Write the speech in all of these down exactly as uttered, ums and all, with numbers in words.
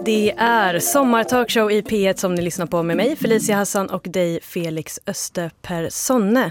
Det är sommartalkshow i P ett som ni lyssnar på med mig, Felicia Hassan, och dig, Felix Österpersonne.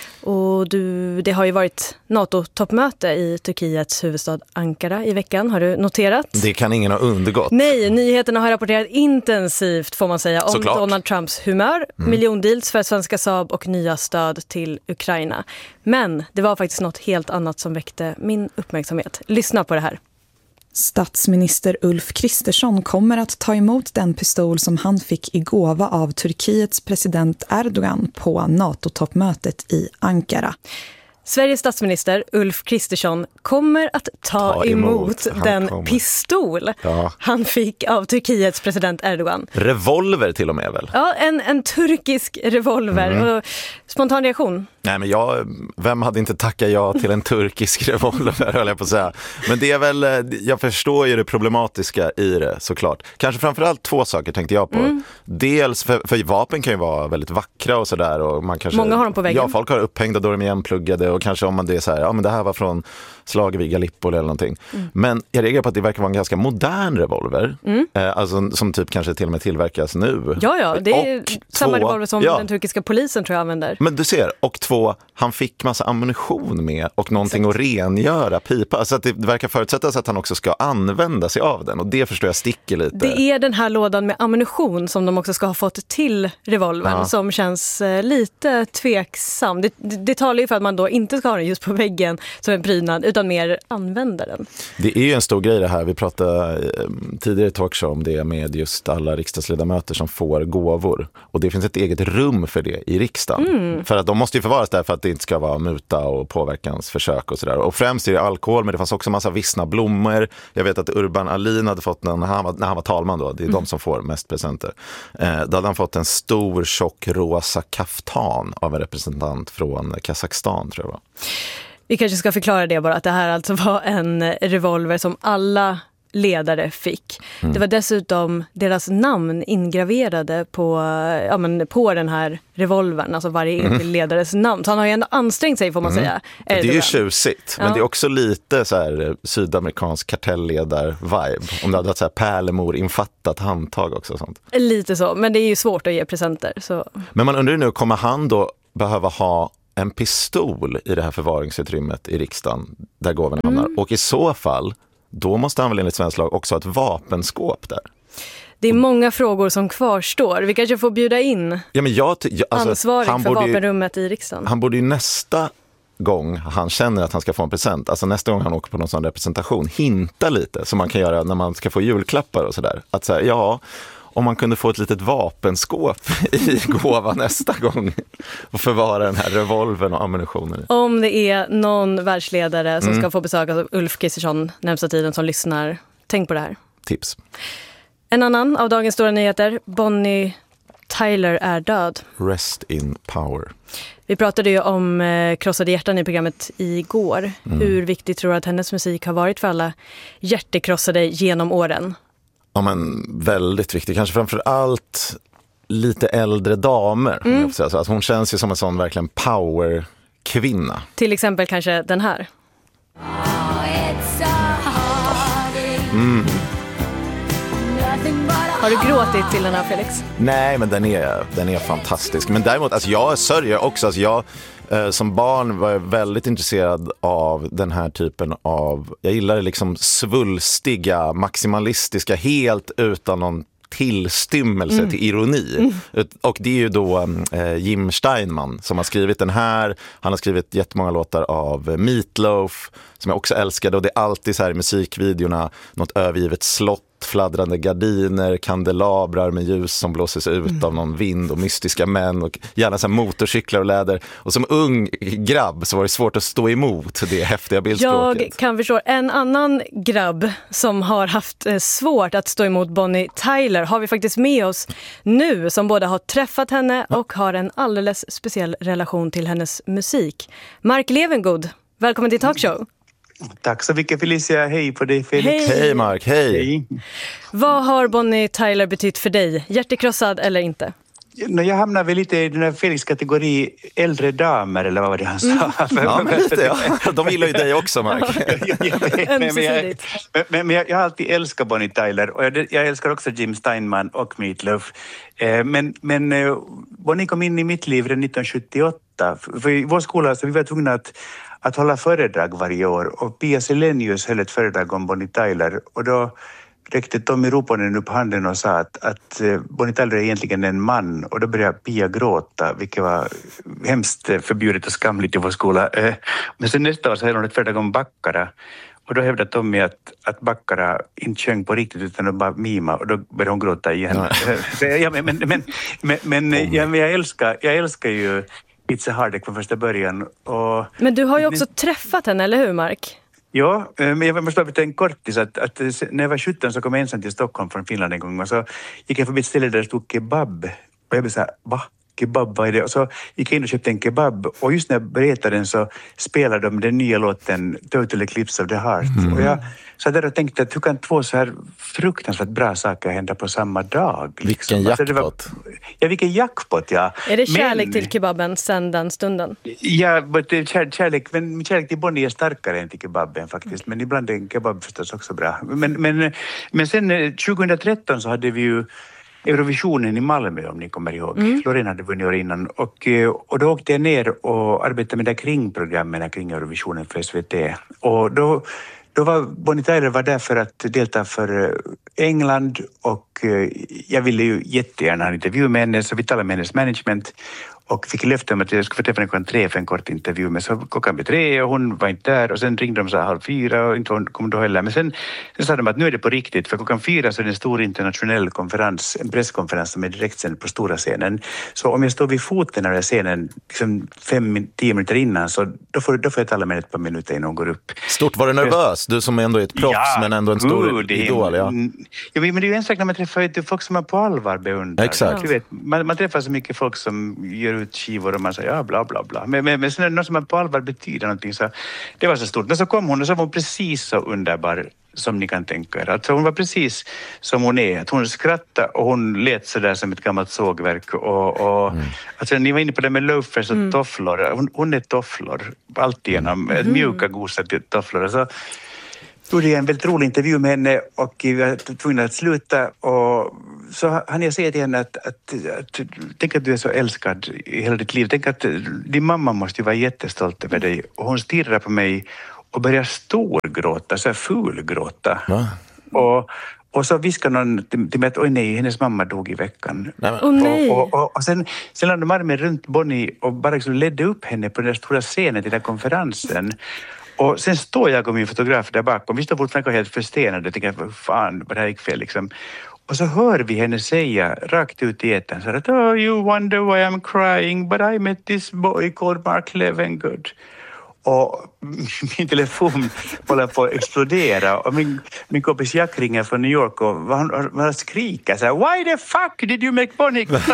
Och du, det har ju varit NATO-toppmöte i Turkiets huvudstad Ankara i veckan. Har du noterat? Det kan ingen ha undgått. Nej, nyheterna har rapporterat intensivt, får man säga, om Såklart. Donald Trumps humör, mm. miljondeals för svenska Saab och nya stöd till Ukraina. Men det var faktiskt något helt annat som väckte min uppmärksamhet. Lyssna på det här. Statsminister Ulf Kristersson kommer att ta emot den pistol som han fick i gåva av Turkiets president Erdogan på NATO-toppmötet i Ankara. Sveriges statsminister Ulf Kristersson kommer att ta, ta emot, emot den kommer. pistol ja. han fick av Turkiets president Erdogan. Revolver till och med väl? Ja, en, en turkisk revolver. Mm. Och spontan reaktion? Nej, men jag, vem hade inte tackat ja till en turkisk revolver, höll jag på att säga. Men det är väl, jag förstår ju det problematiska i det, såklart. Kanske framförallt två saker tänkte jag på. Mm. Dels, för, för vapen kan ju vara väldigt vackra och sådär. Och man kanske, många har dem på väggen. Ja, folk har upphängda, då är de igenpluggade. Och kanske om man det är så här, ja men det här var från slaget vid Gallipoli eller någonting. Mm. Men jag reagerar på att det verkar vara en ganska modern revolver. Mm. Eh, alltså som typ kanske till och med tillverkas nu. Ja, ja, det är och samma två, revolver som ja. den turkiska polisen tror jag använder. Men du ser, och två, han fick massa ammunition med och någonting Exakt. att rengöra pipa. Alltså att det verkar förutsättas att han också ska använda sig av den. Och det förstår jag sticker lite. Det är den här lådan med ammunition som de också ska ha fått till revolvern ja. som känns eh, lite tveksam. Det, det, det talar ju för att man då inte ska ha den just på väggen som en prydnad utan mer använda den. Det är ju en stor grej det här. Vi pratade eh, tidigare i talkshow om det med just alla riksdagsledamöter som får gåvor. Och det finns ett eget rum för det i riksdagen. Mm. För att de måste ju förvaras där för att det inte ska vara muta och påverkansförsök och sådär. Och främst är det alkohol, men det fanns också massa vissna blommor. Jag vet att Urban Ahlin hade fått den, när han var, när han var talman då, det är mm. de som får mest presenter. Eh, då hade han fått en stor, tjock, rosa kaftan av en representant från Kazakstan, tror jag var. Vi kanske ska förklara det bara, att det här alltså var en revolver som alla ledare fick. Mm. Det var dessutom deras namn ingraverade på, ja, men på den här revolvern, alltså varje enskild mm. ledares namn. Så han har ju ändå ansträngt sig, får man mm. säga. Är det, det är ju tjusigt, men ja. det är också lite så här sydamerikansk kartellledar-vibe. Om det hade varit så här pärlemor-infattat handtag också och sånt. Lite så, men det är ju svårt att ge presenter. Så. Men man undrar nu, kommer han då behöva ha en pistol i det här förvaringsutrymmet i riksdagen där gåvorna hamnar? Mm. Och i så fall, då måste han väl enligt svensk lag också ha ett vapenskåp där? Det är många frågor som kvarstår. Vi kanske får bjuda in ja, men jag, jag, alltså, ansvarig han för borde vapenrummet ju, i riksdagen. Han borde ju nästa gång han känner att han ska få en present, alltså nästa gång han åker på någon sån representation, hinta lite som man kan göra när man ska få julklappar och sådär. Att säga, ja, om man kunde få ett litet vapenskåp i gåva nästa gång och förvara den här revolvern och ammunitionen i. Om det är någon världsledare som mm. ska få besök av Ulf Kristersson närmsta tiden som lyssnar, tänk på det här. Tips. En annan av dagens stora nyheter, Bonnie Tyler är död. Rest in power. Vi pratade ju om eh, krossade hjärtan i programmet igår. Mm. Hur viktigt tror du att hennes musik har varit för alla hjärtekrossade genom åren? Ja, men väldigt viktigt. Kanske framför allt lite äldre damer. Mm. Jag får säga så. Alltså, hon känns ju som en sån verkligen power-kvinna. Till exempel kanske den här. Mm. Har du gråtit till den här, Felix? Nej, men den är, den är fantastisk. Men däremot, alltså, jag sörjer också. Alltså, jag, eh, som barn var jag väldigt intresserad av den här typen av... Jag gillar det liksom svulstiga, maximalistiska, helt utan någon tillstymmelse mm. till ironi. Mm. Och det är ju då eh, Jim Steinman som har skrivit den här. Han har skrivit jättemånga låtar av Meatloaf som jag också älskade. Och det är alltid så här i musikvideorna något övergivet slott, fladdrande gardiner, kandelabrar med ljus som blåses ut mm. av någon vind och mystiska män och gärna så här motorcyklar och läder. Och som ung grabb så var det svårt att stå emot det häftiga bildspråket. Jag kan förstå. En annan grabb som har haft svårt att stå emot Bonnie Tyler har vi faktiskt med oss nu, som både har träffat henne och har en alldeles speciell relation till hennes musik. Mark Levengood, välkommen till Talkshow. Tack så mycket, Felicia. Hej på dig, Felix. Hej, hej Mark, hej. hej. Vad har Bonnie Tyler betytt för dig? Hjärtekrossad eller inte? Jag hamnar väl lite i den här Felix kategori äldre damer, eller vad var det han sa? Mm. Ja, men lite, ja. De gillar ju dig också, Mark. men, men, men, men jag, jag har alltid älskat Bonnie Tyler, och jag, jag älskar också Jim Steinman och Meat Loaf. Eh, men men eh, Bonnie kom in i mitt liv redan nittonhundrasjuttioåtta. För i vår skola så vi var tvungna att, att hålla föredrag varje år, och Pia Selenius höll ett föredrag om Bonnie Tyler, och då räckte Tommy Ruponen upp handen och sa att, att Bonnie Tyler är egentligen en man, och då började Pia gråta, vilket var hemskt förbjudet och skamligt i vår skola. Men sen nästa år så hade hon ett föredrag om Baccara, och då hävdade Tommy att, att Baccara inte sjöng på riktigt utan att bara mima, och då började hon gråta igen. ja, men men, men, men, men ja, jag, älskar, jag älskar ju Pizza Hardek från första början. Och, men du har ju också träffat henne, eller hur, Mark? Ja, men jag måste bara berätta en kortis att, att när jag var sjutton så kom jag ensam till Stockholm från Finland en gång, och så gick jag förbi ett ställe där det stod kebab, och jag blev så här, va? Kebab, vad är det? Och så gick jag in och köpte en kebab, och just när jag berättade den så spelade de den nya låten Total Eclipse of the Heart. Mm. Och jag så där och tänkte att hur kan två så här fruktansvärt bra saker hända på samma dag? Liksom. Vilken jackpot. Alltså var, ja, vilken jackpot, ja. Är det kärlek men, till kebaben sedan den stunden? Ja, but, kär, kärlek, men kärlek till Bonnie är starkare än till kebaben faktiskt. Men ibland är en kebab förstås också bra. Men, men, men sen tjugohundratretton så hade vi ju Eurovisionen i Malmö, om ni kommer ihåg. Mm. Loreen hade vunnit år innan. Och, och då åkte jag ner och arbetade med det kring programmen kring Eurovisionen för S V T. Och då, då var Bonnie Tyler var där för att delta för England, och jag ville ju jättegärna ha en intervju med henne, så vi talade med hennes management och fick löfte om att jag skulle få träffa henne klockan tre för en kort intervju. Men så klockan blev tre och hon var inte där, och sen ringde de så halv fyra och inte hon kom då heller. Men sen, sen sa de att nu är det på riktigt, för klockan fyra så är det en stor internationell konferens, en presskonferens som är direktsänd på stora scenen. Så om jag står vid foten av den scenen liksom fem, tio minuter innan, så då får, då får jag tala med ett par minuter innan hon går upp. Stort, var du nervös? Du som ändå är ett proffs, ja, men ändå en stor god, idol. Ja. Ja, men det är ju en sak när man träffar folk som man på allvar beundrar. Exakt. Du vet, man, man träffar så mycket folk som gör ut skivor och man säger ja, bla bla bla. Men, men, men sen är det något som man på allvar betyder någonting, så det var så stort. Men så kom hon och så var hon precis så underbar som ni kan tänka er. Alltså hon var precis som hon är. Att hon skrattade och hon lät så där som ett gammalt sågverk. Och, och, mm. alltså, ni var inne på det med loafers och mm. tofflor. Hon, hon är tofflor. Allt igenom. Mm. Mjuka, gosa tofflor. Så gjorde jag en väldigt rolig intervju med henne, och vi var tvungna att sluta, och så hann jag säga till henne att, att, att tänk att du är så älskad i hela ditt liv. Tänk att din mamma måste ju vara jättestolt över dig. Och hon stirrar på mig och börjar storgråta, så här fulgråta. Ja. Och, och så viskade någon till, till mig att oj nej, hennes mamma dog i veckan. Oh, nej. Och, och, och, och sen, sen lade de armen runt Bonnie och bara liksom ledde upp henne på den där stora scenen till den här konferensen. Och sen står jag och min fotograf där bakom. Vi står fortfarande helt förstenade och tänker, fan, vad det här gick fel liksom. Och så hör vi henne säga rakt ut i etern så att oh, you wonder why I'm crying, but I met this boy called Mark Levengood. Och min telefon håller på att explodera, och min, min kompis Jack ringer från New York och han, han skriker så här, why the fuck did you make Bonnie cry?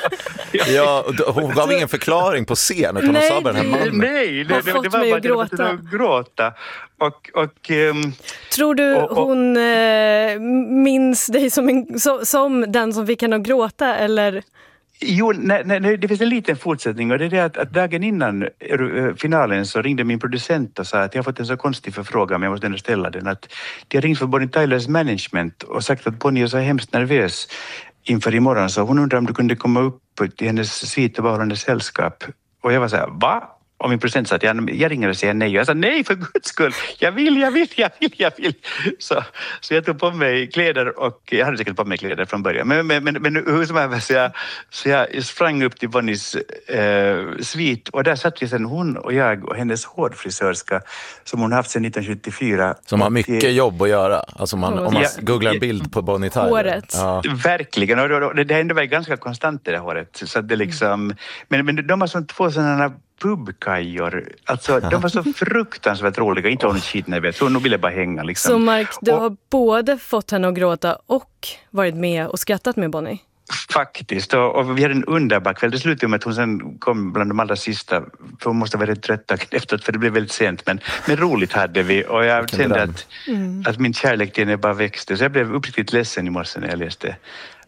Ja, hon gav ingen förklaring på scen, utan hon sa bara den här mannen. Nej, det, det, det var bara gråta. att gråta. Och, och, um, tror du och, och, hon äh, minns dig som, en, so, som den som fick henne att gråta, eller? Jo, nej, nej, det finns en liten fortsättning, och det är det att, att dagen innan finalen så ringde min producent och sa att jag har fått en så konstig förfrågan, men jag måste ändå ställa den, att de har ringt för Bonnie Tylers management och sagt att Bonnie är så hemskt nervös inför imorgon, så hon undrar om du kunde komma upp till hennes svit och bara hålla hennes sällskap. Och jag var så här, va? Och min producent sa att jag, jag ringer och säger nej. Och jag sa nej, för guds skull. Jag vill, jag vill, jag vill, jag vill. Så, så jag tog på mig kläder, och jag hade säkert på mig kläder från början. Men, men, men, men hur som helst, så jag, så jag sprang upp till Bonnies eh, svit, och där satt vi sen hon och jag och hennes hårfrisörska som hon haft sedan nittonhundrasjuttiofyra. Som har mycket och, jobb att göra. Alltså man, om man ja, googlar en bild på Bonnie Tyler. Håret. Ja. Verkligen, och det, det, det ändå var ganska konstant det där håret. Så det liksom, men, men de var som två sådana pubkajor. Alltså, de var så fruktansvärt roliga. Inte hon skitnervös. Så hon ville bara hänga liksom. Så Mark, du och, har både fått henne att gråta och varit med och skrattat med Bonnie? Faktiskt. Och, och vi hade en underbar kväll. Det slutade med att hon sen kom bland de allra sista. För hon måste vara rätt trött efteråt, för det blev väldigt sent. Men, men roligt hade vi. Och jag kände att, mm. att min kärlek till henne bara växte. Så jag blev uppriktigt ledsen i morse när jag läste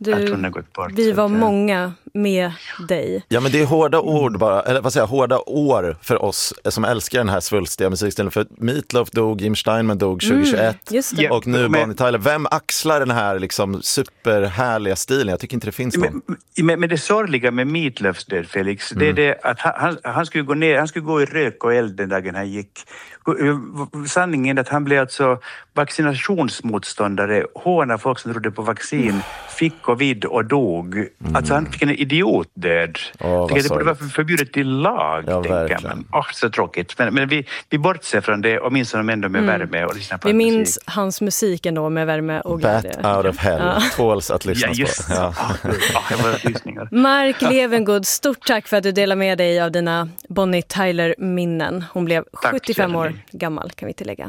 Du, att hon har gått bort. vi var att, många med dig. Ja, men det är hårda ord bara, eller vad säger jag, hårda år för oss som älskar den här svulstiga musikstilen. För Meatloaf dog, Jim Steinman dog tjugohundratjugoett Mm, just det. och nu men, Bonnie Tyler. Vem axlar den här liksom superhärliga stilen? Jag tycker inte det finns någon. Men, men, men det sorgliga med Meatloafs död, Felix, det är det att han, han skulle gå ner, han skulle gå i rök och eld den dagen han gick. Sanningen är att han blev alltså vaccinationsmotståndare, håna folk som trodde på vaccin, fick covid och dog. Mm. Alltså han fick en idiotdöd. Oh, det borde vara förbjudet i lag, ja, tänker man. Oh, så tråkigt. Men, men vi, vi bortser från det och minns honom ändå med mm. värme och lyssnar på vi minns musik. Hans musik ändå med värme och glädje. Bat out of hell. Ja. Tåls att lyssna ja, just. på. Ja. Oh, Mark Levengood, stort tack för att du delar med dig av dina Bonnie Tyler-minnen. Hon blev tack, sjuttiofem år gammal, kan vi tillägga.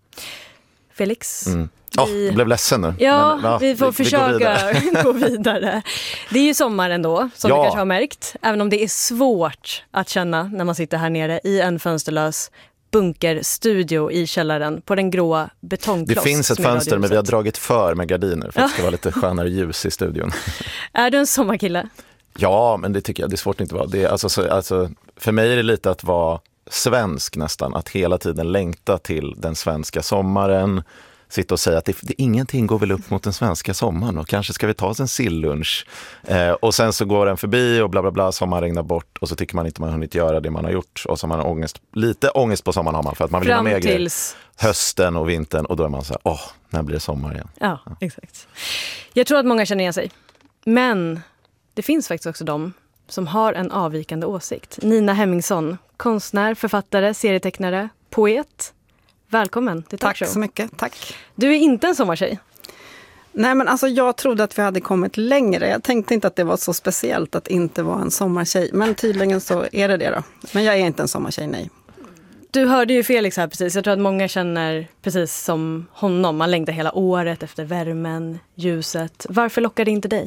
Felix? Mm. Oh, vi... Jag blev ledsen nu. Ja, Men, ja vi får vi, försöka vi gå, vidare. gå vidare. Det är ju sommar ändå, som ja. du kanske har märkt. Även om det är svårt att känna när man sitter här nere i en fönsterlös bunkerstudio i källaren på den gråa betongkloss. Det finns ett fönster, men vi har dragit för med gardiner för att det ska vara lite skönare ljus i studion. Är du en sommarkille? Ja, men det tycker jag, det är svårt att inte vara. Det är, alltså, så, alltså, för mig är det lite att vara svensk nästan, att hela tiden längta till den svenska sommaren, sitta och säga att det, det, ingenting går väl upp mot den svenska sommaren och kanske ska vi ta oss en sillunch. Eh, och sen så går den förbi och bla bla bla, sommaren regnar bort och så tycker man inte man har hunnit göra det man har gjort och så har man ångest, lite ångest på sommaren har man för att man vill ha med tills... hösten och vintern och då är man så här, åh, när blir det sommar igen? Ja, ja, exakt. Jag tror att många känner igen sig. Men det finns faktiskt också de som har en avvikande åsikt. Nina Hemmingsson, konstnär, författare, serietecknare, poet. Välkommen till Talkshow. Tack så mycket, tack. Du är inte en sommartjej. Nej, men alltså jag trodde att vi hade kommit längre. Jag tänkte inte att det var så speciellt att inte vara en sommartjej. Men tydligen så är det det då. Men jag är inte en sommartjej, nej. Du hörde ju Felix här precis. Jag tror att många känner precis som honom. Man längtar hela året efter värmen, ljuset. Varför lockar det inte dig?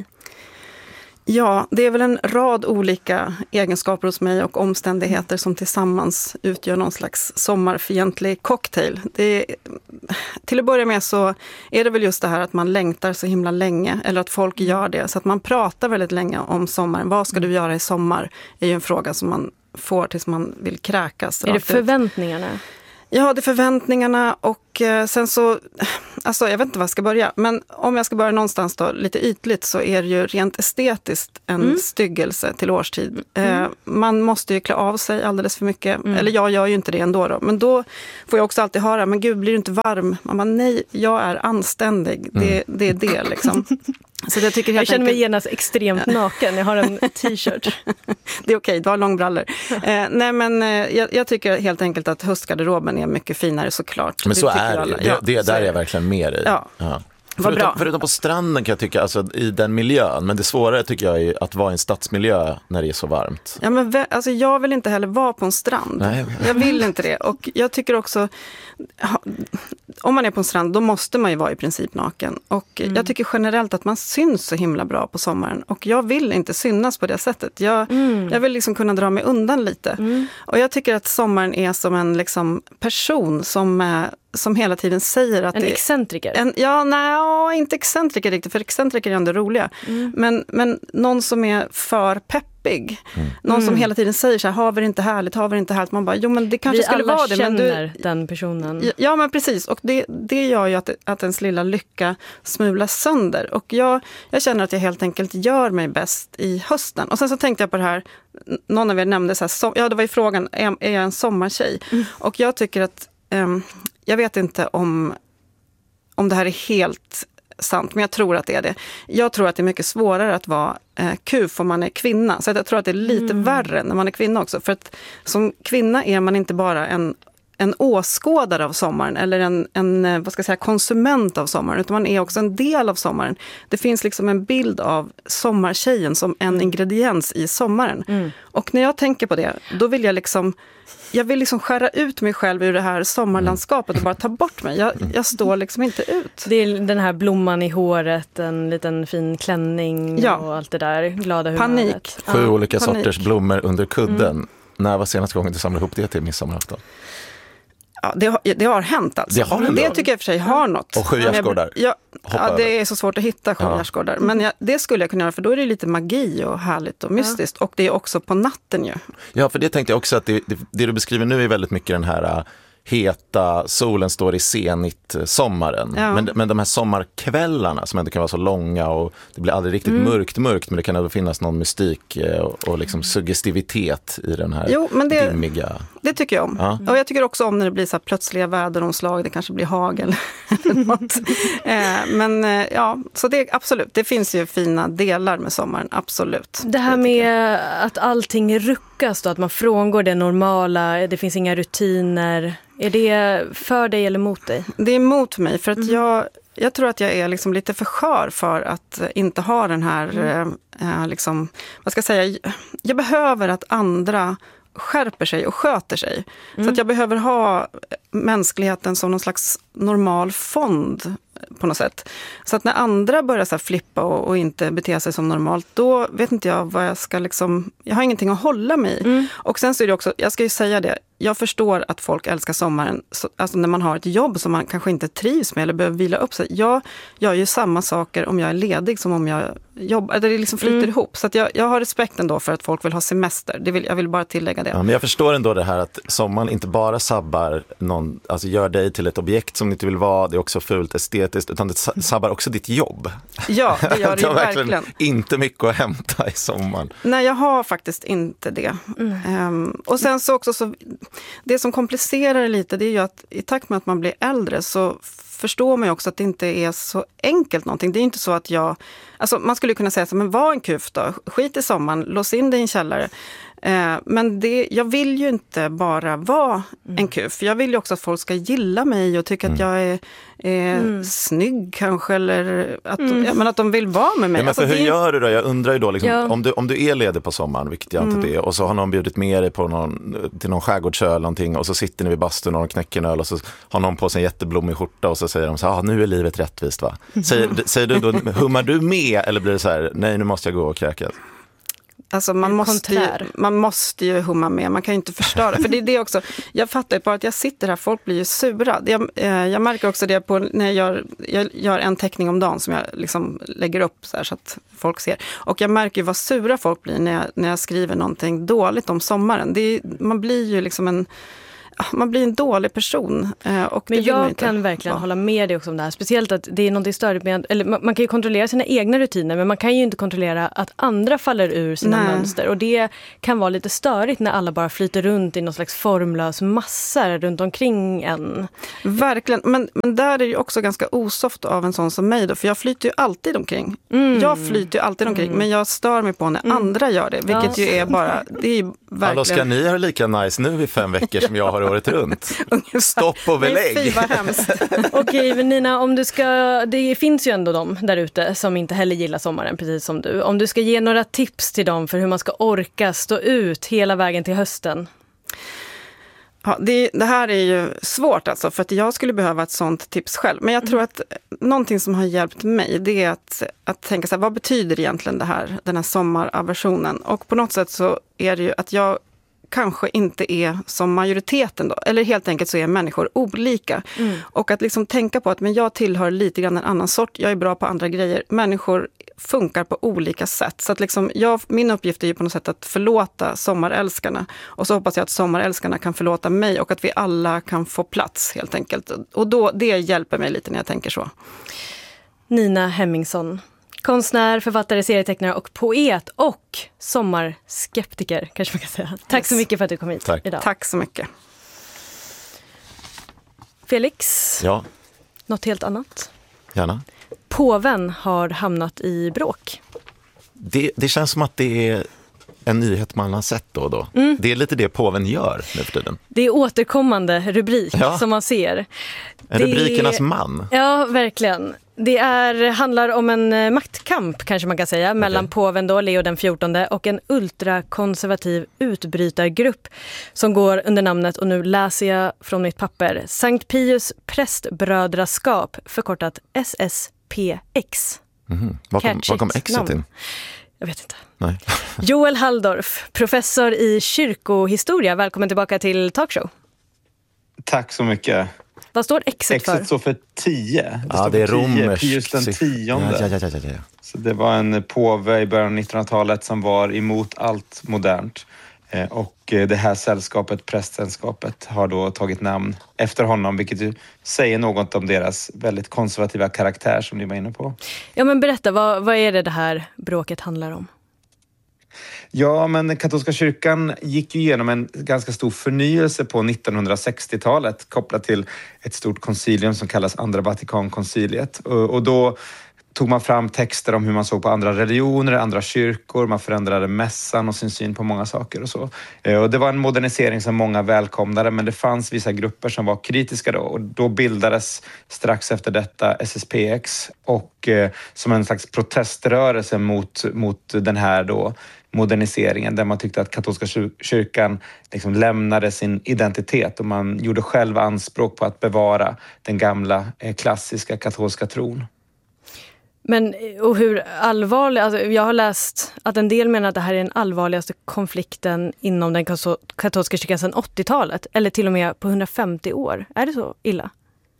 Ja, det är väl en rad olika egenskaper hos mig och omständigheter som tillsammans utgör någon slags sommarfientlig cocktail. Det är, till att börja med så är det väl just det här att man längtar så himla länge, eller att folk gör det. Så att man pratar väldigt länge om sommaren. Vad ska du göra i sommar? Är ju en fråga som man får tills man vill kräkas. Är det förväntningarna? Ja, det är förväntningarna och eh, sen så, alltså jag vet inte var jag ska börja, men om jag ska börja någonstans då, lite ytligt så är det ju rent estetiskt en mm. styggelse till årstid. Mm. Eh, man måste ju klä av sig alldeles för mycket, mm. eller jag gör ju inte det ändå då, men då får jag också alltid höra, men gud, blir du inte varm? Man bara, nej, jag är anständig, mm. det, det är det liksom. Så jag, tycker helt jag känner mig enkelt... genast extremt naken. Jag har en t-shirt. Det är okej, du har långbrallor. eh, nej men eh, jag, jag tycker helt enkelt att höstgarderoben är mycket finare såklart. Men det så är det. Det, ja, det där är jag verkligen mer i. Ja. Ja. Vad Förutom, bra. förutom på stranden kan jag tycka, alltså i den miljön. Men det svårare tycker jag är att vara i en stadsmiljö när det är så varmt. Ja, men alltså, jag vill inte heller vara på en strand. Nej. Jag vill inte det. Och jag tycker också, om man är på en strand, då måste man ju vara i princip naken. Och mm. jag tycker generellt att man syns så himla bra på sommaren. Och jag vill inte synas på det sättet. Jag, mm. jag vill liksom kunna dra mig undan lite. Mm. Och jag tycker att sommaren är som en liksom, person som... som hela tiden säger att... En det, excentriker? En, ja, nej, inte excentriker riktigt, för excentriker är ändå roliga. Mm. Men, men någon som är för peppig. Mm. Någon mm. som hela tiden säger så här, har vi det inte härligt, har vi det inte härligt? Man bara, jo men det kanske vi skulle vara det. Vi alla känner men du, den personen. Ja, ja, men precis. Och det, det gör ju att, att ens lilla lycka smulas sönder. Och jag, jag känner att jag helt enkelt gör mig bäst i hösten. Och sen så tänkte jag på det här, någon av er nämnde så här, så, ja det var ju frågan, är, är jag en sommartjej? Mm. Och jag tycker att um, jag vet inte om, om det här är helt sant, men jag tror att det är det. Jag tror att det är mycket svårare att vara eh, kuf om man är kvinna. Så jag tror att det är lite mm. värre när man är kvinna också. För att som kvinna är man inte bara en, en åskådare av sommaren eller en, en vad ska jag säga, konsument av sommaren, utan man är också en del av sommaren. Det finns liksom en bild av sommartjejen som en mm. ingrediens i sommaren. Mm. Och när jag tänker på det, då vill jag liksom Jag vill liksom skära ut mig själv ur det här sommarlandskapet och bara ta bort mig. Jag, jag står liksom inte ut. Det är den här blomman i håret, en liten fin klänning ja. och allt det där. Glada humöret. Panik. Sju ja, olika panik. sorters blommor under kudden. Mm. När var senaste gången du samlade ihop det till midsommarafton? Ja, det har, det har hänt alltså. Det, har det tycker jag för sig har något. Och sju gärdsgårdar. Ja, ja, det är så svårt att hitta sju gärdsgårdar. Ja. Men jag, det skulle jag kunna göra, för då är det lite magi och härligt och mystiskt. Ja. Och det är också på natten ju. Ja, för det tänkte jag också att det, det, det du beskriver nu är väldigt mycket den här heta, solen står i senigt sommaren. Ja. Men, men de här sommarkvällarna som ändå kan vara så långa och det blir aldrig riktigt mm. mörkt mörkt, men det kan ändå finnas någon mystik och, och liksom suggestivitet i den här jo, men det, dimmiga... Det tycker jag om. Ja. Och jag tycker också om när det blir så här plötsliga väderomslag, det kanske blir hagel eller något. eh, men ja, så det absolut, det finns ju fina delar med sommaren, absolut. Det här med att allting ruckas då, att man frångår det normala, det finns inga rutiner. Är det för dig eller mot dig? Det är mot mig, för att mm. jag, jag tror att jag är liksom lite för skör för att inte ha den här, mm. eh, liksom, vad ska jag säga, jag behöver att andra skärper sig och sköter sig. Mm. Så att jag behöver ha mänskligheten som någon slags normal fond på något sätt. Så att när andra börjar så här flippa och, och inte bete sig som normalt, då vet inte jag vad jag ska liksom, jag har ingenting att hålla mig i. Mm. Och sen så är det också, jag ska ju säga det, jag förstår att folk älskar sommaren, så, alltså när man har ett jobb som man kanske inte trivs med eller behöver vila upp sig. Jag gör ju samma saker om jag är ledig som om jag jobbar, det liksom flyter mm. ihop. Så att jag, jag har respekt ändå för att folk vill ha semester. Det vill, jag vill bara tillägga det. Ja, men jag förstår ändå det här att sommaren inte bara sabbar någon, alltså gör dig till ett objekt som du inte vill vara, det är också fult estetiskt, utan det sabbar också ditt jobb. Ja, det gör det ju verkligen. verkligen. Inte mycket att hämta i sommaren. Nej, jag har faktiskt inte det. Mm. Um, och sen så också så, det som komplicerar det lite, det är ju att i takt med att man blir äldre så förstår man ju också att det inte är så enkelt någonting. Det är inte så att jag, alltså man skulle kunna säga så, men var en kuf då, skit i sommaren, lås in dig i en källare. Eh, men det, jag vill ju inte bara vara mm. en kuf. Jag vill ju också att folk ska gilla mig och tycka mm. att jag är, är mm. snygg kanske, eller att, mm. ja, men att de vill vara med mig. Ja, men för alltså, hur det... gör du då? Jag undrar ju då, liksom, ja. om, du, om du är ledig på sommaren, vilket jag inte mm. är, och så har någon bjudit med dig på någon, till någon skärgårdsö eller någonting, och så sitter ni vid bastun och de knäcker en öl och så har någon på sig en jätteblommig skjorta och så säger de så här, ah, nu är livet rättvist va? Säger, säger du då, hummar du med eller blir det så här, nej nu måste jag gå och kräkas? Alltså man måste, ju, man måste ju humma med, man kan ju inte förstöra. För det är det också, jag fattar ju bara att jag sitter här, folk blir ju sura. Jag, jag märker också det på när jag gör, jag gör en teckning om dagen som jag liksom lägger upp så här så att folk ser. Och jag märker ju vad sura folk blir när jag, när jag skriver någonting dåligt om sommaren. Det är, man blir ju liksom en... Man blir en dålig person. Och men jag kan verkligen ja. hålla med dig också om det här. Speciellt att det är något störigt med... Eller man, man kan ju kontrollera sina egna rutiner, men man kan ju inte kontrollera att andra faller ur sina Nej. mönster. Och det kan vara lite störigt när alla bara flyter runt i någon slags formlös massa runt omkring en. Verkligen. Men, men där är det ju också ganska osoft av en sån som mig då. För jag flyter ju alltid omkring. Mm. Jag flyter ju alltid omkring. Mm. Men jag stör mig på när mm. andra gör det. Vilket ja. ju är bara... Det är ju verkligen... Hallå, ska ni ha lika nice nu i fem veckor som jag har året runt? Stopp och belägg. Nej, fy vad hemskt. Okej, Nina, om du ska, det finns ju ändå de där ute som inte heller gillar sommaren, precis som du. Om du ska ge några tips till dem för hur man ska orka stå ut hela vägen till hösten. Ja, det, det här är ju svårt alltså, för att jag skulle behöva ett sånt tips själv. Men jag tror att någonting som har hjälpt mig, det är att, att tänka så här, vad betyder egentligen det här, den här sommaraversionen? Och på något sätt så är det ju att jag kanske inte är som majoriteten då. Eller helt enkelt så är människor olika. Mm. Och att liksom tänka på att men jag tillhör lite grann en annan sort. Jag är bra på andra grejer. Människor funkar på olika sätt. Så att liksom jag, min uppgift är ju på något sätt att förlåta sommarälskarna. Och så hoppas jag att sommarälskarna kan förlåta mig. Och att vi alla kan få plats helt enkelt. Och då, det hjälper mig lite när jag tänker så. Nina Hemmingsson. Konstnär, författare, serietecknare och poet och sommarskeptiker, kanske man kan säga. Tack yes. så mycket för att du kom hit Tack. idag. Tack så mycket. Felix, ja. något helt annat. Gärna. Påven har hamnat i bråk. Det, det känns som att det är en nyhet man har sett då och då. Mm. Det är lite det påven gör nu för tiden. Det är återkommande rubrik ja. som man ser. En det... rubrikernas man. Ja, verkligen. Det är, handlar om en maktkamp kanske man kan säga mellan okay. påven då, Leo den fjortonde och en ultrakonservativ utbrytargrupp som går under namnet, och nu läser jag från mitt papper, Sankt Pius prästbrödraskap, förkortat S S P X. Mm-hmm. Vad kom, vad kom Xet in? Jag vet inte. Nej. Joel Halldorf, professor i kyrkohistoria. Välkommen tillbaka till Talkshow. Tack så mycket. Vad står Xet för? Xet står för tio. Det ja, står det är för tio. romersk. Pius den tionde. Ja, ja, ja, ja, ja. Så det var en påve i början av nittonhundratalet som var emot allt modernt. Och det här sällskapet, prästsällskapet, har då tagit namn efter honom, vilket ju säger något om deras väldigt konservativa karaktär som ni var inne på. Ja, men berätta, vad, vad är det det här bråket handlar om? Ja, men katolska kyrkan gick ju igenom en ganska stor förnyelse på nittonhundrasextiotalet kopplat till ett stort koncilium som kallas Andra Vatikankonciliet. Och, och då tog man fram texter om hur man såg på andra religioner, andra kyrkor, man förändrade mässan och sin syn på många saker och så. Och det var en modernisering som många välkomnade, men det fanns vissa grupper som var kritiska då. Och då bildades strax efter detta S S P X och eh, som en slags proteströrelse mot, mot den här då moderniseringen, där man tyckte att katolska kyrkan liksom lämnade sin identitet och man gjorde själv anspråk på att bevara den gamla eh, klassiska katolska tron. Men och hur allvarlig, alltså jag har läst att en del menar att det här är den allvarligaste konflikten inom den katolska kyrkan sedan åttiotalet, eller till och med på hundrafemtio år. Är det så illa?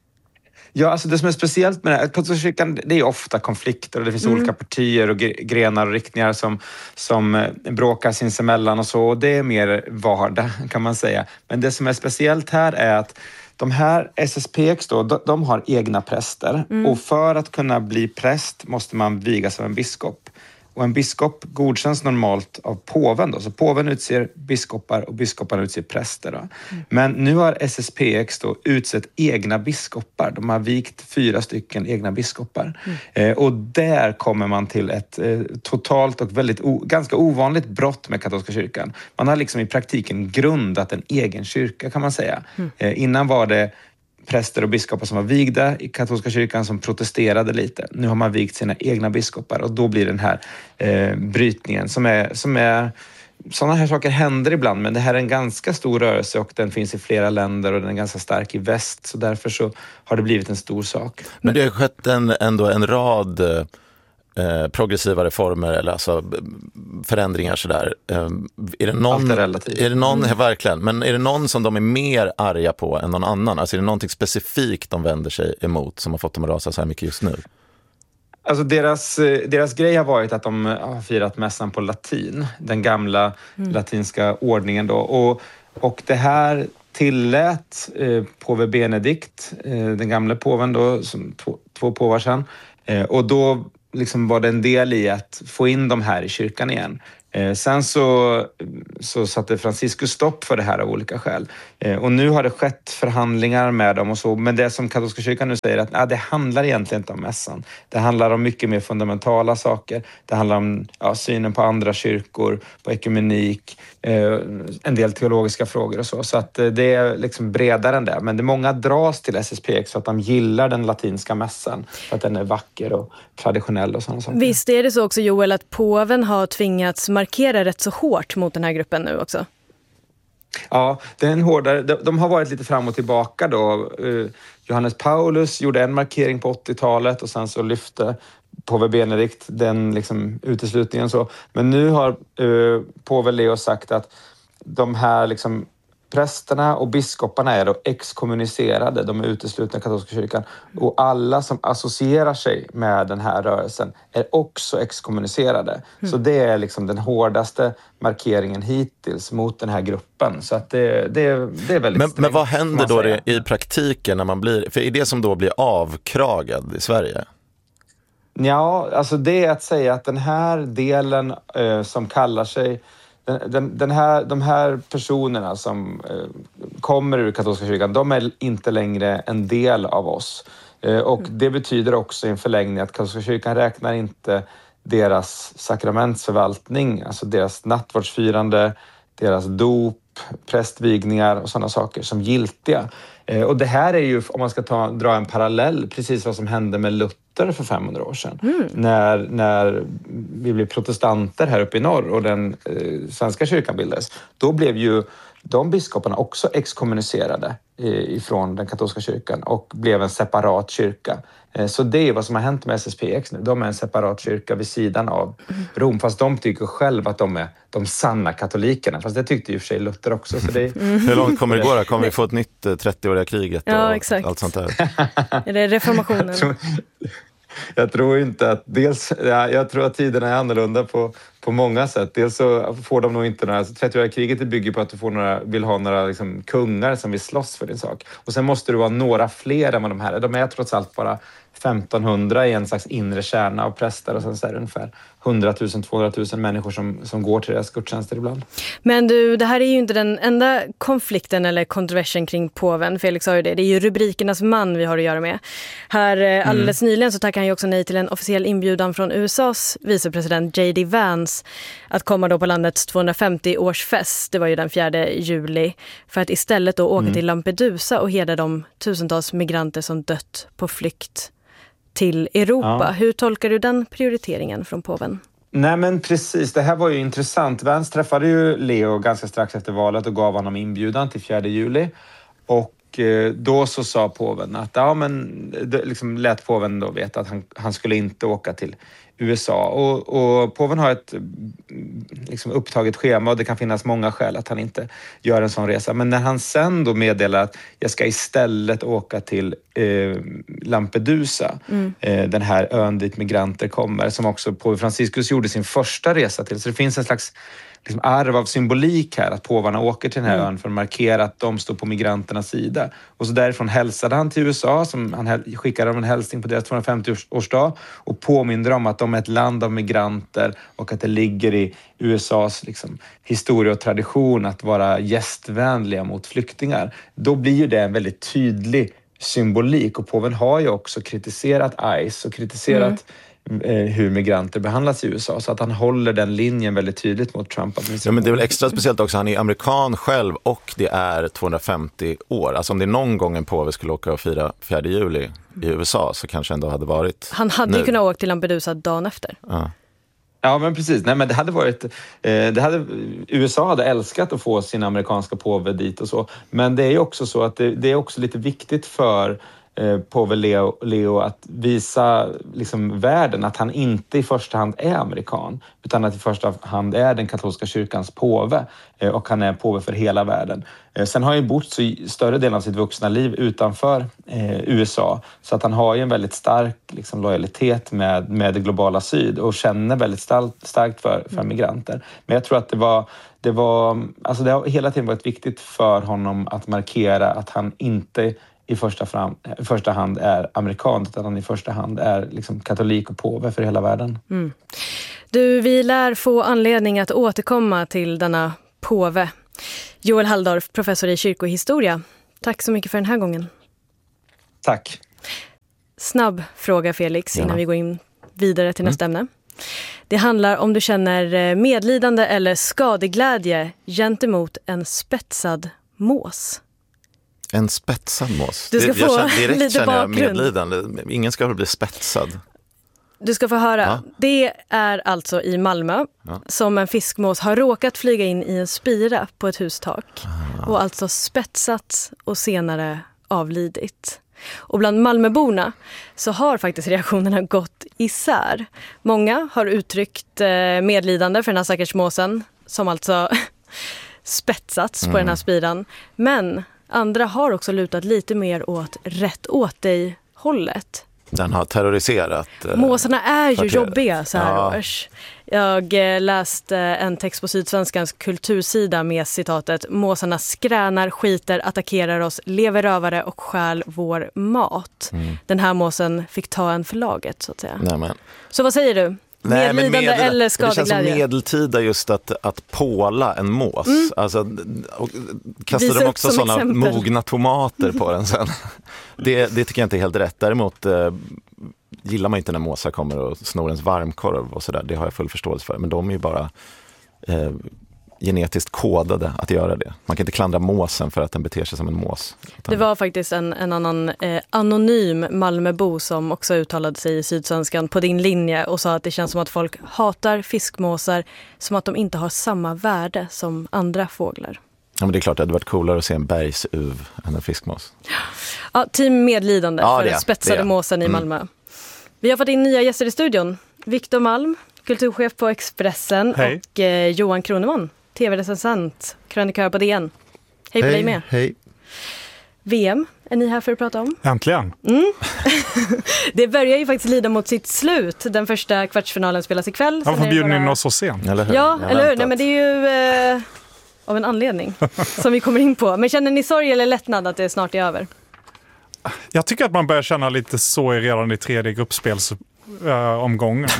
Ja, alltså det som är speciellt med det här, katolska kyrkan, det är ofta konflikter och det finns mm. olika partier och grenar och riktningar som, som bråkar sinsemellan och så. Och det är mer vardag kan man säga. Men det som är speciellt här är att de här S S P X då, de, de har egna präster. Mm. Och för att kunna bli präst måste man vigas av en biskop. Och en biskop godkänns normalt av påven då. Så påven utser biskopar och biskoparna utser präster då. Mm. Men nu har S S P X då utsett egna biskopar. De har vikt fyra stycken egna biskopar. Mm. Eh, och där kommer man till ett eh, totalt och väldigt o- ganska ovanligt brott med katolska kyrkan. Man har liksom i praktiken grundat en egen kyrka kan man säga. Mm. Eh, innan var det präster och biskopar som var vigda i katolska kyrkan som protesterade lite. Nu har man vigt sina egna biskopar och då blir den här eh, brytningen som är, som är... Sådana här saker händer ibland, men det här är en ganska stor rörelse och den finns i flera länder och den är ganska stark i väst. Så därför så har det blivit en stor sak. Men det har skett en, ändå en rad eh, progressiva reformer eller alltså förändringar sådär. Eh, är det någon, Allt är relativt. Är det någon, mm. verkligen, men är det någon som de är mer arga på än någon annan? Alltså är det någonting specifikt de vänder sig emot som har fått dem att rasa så här mycket just nu? Alltså deras, deras grej har varit att de har firat mässan på latin. Den gamla mm. latinska ordningen då. Och, och det här tillät eh, påve Benedikt, eh, den gamla påven då, som två, två påvar sedan. Eh, och då liksom var det en del i att få in de här i kyrkan igen. Eh, sen så, så satte Franciscus stopp för det här av olika skäl. Eh, och nu har det skett förhandlingar med dem och så. Men det som katolska kyrkan nu säger att ah, det handlar egentligen inte om mässan. Det handlar om mycket mer fundamentala saker. Det handlar om ja, synen på andra kyrkor, på ekumenik, eh, en del teologiska frågor och så. Så att eh, det är liksom bredare än det. Men det många dras till S S P X för att de gillar den latinska mässan. För att den är vacker och traditionell och sådana saker. Visst är det så också, Joel, att påven har tvingats markera rätt så hårt mot den här gruppen nu också? Ja, det är en hårdare, de, de har varit lite fram och tillbaka då. Uh, Johannes Paulus gjorde en markering på åttiotalet och sen så lyfte påve Benedikt den liksom uteslutningen så. Men nu har uh, påve Leo sagt att de här liksom prästerna och biskoparna är då exkommunicerade, de är uteslutna i katolska kyrkan. Och alla som associerar sig med den här rörelsen är också exkommunicerade. Mm. Så det är liksom den hårdaste markeringen hittills mot den här gruppen. Så att det, det, det är väldigt men, strängt, men vad händer då det, i praktiken när man blir, för är det som då blir avkragad i Sverige? Ja, alltså det är att säga att den här delen eh, som kallar sig Den, den här, de här personerna som eh, kommer ur katolska kyrkan, de är inte längre en del av oss. Eh, och mm. det betyder också i en förlängning att katolska kyrkan räknar inte deras sakramentsförvaltning, alltså deras nattvardsfirande, deras dop, prästvigningar och sådana saker som giltiga. Eh, och det här är ju, om man ska ta, dra en parallell, precis vad som hände med Luther för femhundra år sedan. Mm. När, när vi blev protestanter här uppe i norr och den eh, svenska kyrkan bildades. Då blev ju de biskoparna också exkommunicerade ifrån den katolska kyrkan och blev en separat kyrka. Så det är vad som har hänt med S S P X nu. De är en separat kyrka vid sidan av Rom, fast de tycker själv att de är de sanna katolikerna. Fast det tyckte ju för sig Luther också. Så det... mm. Hur långt kommer det gå då? Kommer vi få ett nytt trettioåriga kriget och ja, exakt. allt sånt där? Är det reformationen? Jag tror inte att dels, ja, jag tror att tiderna är annorlunda på, på många sätt. Dels så får de nog inte några, alltså trettioåriga kriget bygger på att du får några, vill ha några liksom, kungar som vill slåss för din sak. Och sen måste du vara några fler än vad de här är. De är trots allt bara femtonhundra i en slags inre kärna av präster och sen så är det ungefär hundratusen till tvåhundratusen människor som, som går till deras gudstjänster ibland. Men du, det här är ju inte den enda konflikten eller kontroversen kring påven. Felix sa ju det. Det är ju rubrikernas man vi har att göra med. Här alldeles mm. nyligen så tackar han ju också nej till en officiell inbjudan från U S A:s vicepresident J D Vance att komma då på landets tvåhundrafemtio-årsfest. Det var ju den fjärde juli. För att istället då åka mm. till Lampedusa och hedra de tusentals migranter som dött på flykt till Europa. Ja. Hur tolkar du den prioriteringen från påven? Nej men precis, det här var ju intressant. Vance träffade ju Leo ganska strax efter valet och gav honom inbjudan till fjärde juli. Och då så sa påven att, ja men det liksom lät påven då veta att han, han skulle inte åka till U S A. Och, och påven har ett liksom upptaget schema och det kan finnas många skäl att han inte gör en sån resa. Men när han sen då meddelar att jag ska istället åka till eh, Lampedusa, mm. eh, den här ön dit migranter kommer, som också påve Franciscus gjorde sin första resa till. Så det finns en slags liksom arv av symbolik här, att påvarna åker till den här mm. ön för att markera att de står på migranternas sida. Och så därifrån hälsade han till U S A, som han skickade dem en hälsning på deras tvåhundrafemtio-årsdag och påminner om att de är ett land av migranter och att det ligger i U S A:s liksom, historia och tradition att vara gästvänliga mot flyktingar. Då blir ju det en väldigt tydlig symbolik, och påven har ju också kritiserat ICE och kritiserat mm. hur migranter behandlas i U S A, så att han håller den linjen väldigt tydligt mot Trump. Ja, men det är väl extra speciellt också, han är amerikan själv och det är tvåhundrafemtio år. Alltså om det någon gång en påve skulle åka och fira fjärde juli i U S A så kanske ändå hade varit han hade nu. ju kunnat åka till Lampedusa dagen efter. Ja. Ja, men precis. Nej, men det hade varit eh, det hade, U S A hade älskat att få sin amerikanska påve dit och så. Men det är ju också så att det, det är också lite viktigt för eh, påve Leo, Leo att visa liksom, världen att han inte i första hand är amerikan, utan att i första hand är den katolska kyrkans påve, eh, och han är påve för hela världen. Eh, sen har han ju bott så större delen av sitt vuxna liv utanför eh, U S A, så att han har ju en väldigt stark liksom, lojalitet med, med det globala syd och känner väldigt starkt, starkt för, för migranter. Men jag tror att det var Det, var, alltså det har hela tiden varit viktigt för honom att markera att han inte i första, fram, i första hand är amerikan, utan han i första hand är liksom katolik och påve för hela världen. Mm. Du, vi lär få anledning att återkomma till denna påve. Joel Halldorf, professor i kyrkohistoria. Tack så mycket för den här gången. Tack. Snabb fråga, Felix, innan ja. vi går in vidare till nästa mm. ämne. Det handlar om du känner medlidande eller skadeglädje gentemot en spetsad mås. En spetsad mås? Du ska det, få jag känner, direkt lite känner jag bakgrund. medlidande. Ingen ska väl bli spetsad. Du ska få höra. Ja. Det är alltså i Malmö ja. som en fiskmås har råkat flyga in i en spira på ett hustak. Ah. Och alltså spetsats och senare avlidit. Och bland Malmöborna så har faktiskt reaktionerna gått isär. Många har uttryckt medlidande för den här stackars måsen som alltså spetsats mm. på den här spiran. Men andra har också lutat lite mer åt rätt åt dig hållet. Den har terroriserat. Måsarna är ju kvarteret. Jobbiga så här ja. års. Jag läste en text på Sydsvenskans kultursida med citatet: måsarna skränar, skiter, attackerar oss, lever rövare och stjäl vår mat. Mm. Den här måsen fick ta en förlaget så att säga. Nämen. Så vad säger du? Nej, medlidande medel, eller skadeglädje? Det känns som medeltida just att, att påla en mås. Mm. Alltså, och kastar Visa de också sådana exempel. mogna tomater på den sen. Det, det tycker jag inte är helt rätt. Däremot eh, gillar man inte när måsar kommer och snor ens varmkorv och sådär. Det har jag full förståelse för. Men de är ju bara eh, genetiskt kodade att göra det. Man kan inte klandra måsen för att den beter sig som en mås. Det var faktiskt en, en annan eh, anonym Malmöbo som också uttalade sig i Sydsvenskan på din linje och sa att det känns som att folk hatar fiskmåsar som att de inte har samma värde som andra fåglar. Ja, men det är klart, det hade varit coolare att se en bergsuv än en fiskmås. Ja, team medlidande ja, för det, spetsade det. måsen i Malmö. Mm. Vi har fått in nya gäster i studion. Viktor Malm, kulturchef på Expressen. Hej. Och eh, Johan Kroneman, tv-recensent, krönikör på D N. Hej på hej, dig med. Hej. V M är ni här för att prata om. Äntligen. Mm. Det börjar ju faktiskt lida mot sitt slut. Den första kvartsfinalen spelas ikväll. Varför bjuder ni bara... oss så sent? Eller hur? Ja, eller hur? Nej, men det är ju eh, av en anledning som vi kommer in på. Men känner ni sorg eller lättnad att det snart är över? Jag tycker att man börjar känna lite så redan i tredje gruppspelsomgången.